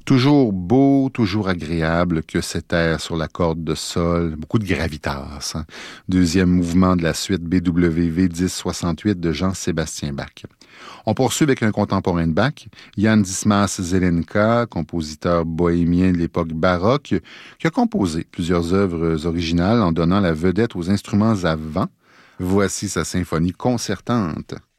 Toujours beau, toujours agréable que cet air sur la corde de sol, beaucoup de gravitas, hein. Deuxième mouvement de la suite BWV 1068 de Jean-Sébastien Bach. On poursuit avec un contemporain de Bach, Jan Dismas Zelenka, compositeur bohémien de l'époque baroque, qui a composé plusieurs œuvres originales en donnant la vedette aux instruments à vent. Voici sa symphonie concertante.